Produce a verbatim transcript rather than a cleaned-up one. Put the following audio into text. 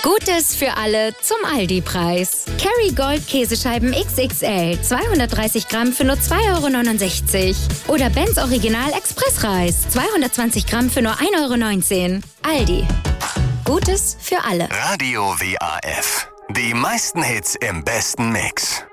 Gutes für alle zum Aldi-Preis. Kerrygold Käsescheiben X X L, zweihundertdreißig Gramm für nur zwei Euro neunundsechzig. Oder Benz Original Expressreis, zweihundertzwanzig Gramm für nur ein Euro neunzehn. Aldi. Gutes für alle. Radio W A F. Die meisten Hits im besten Mix.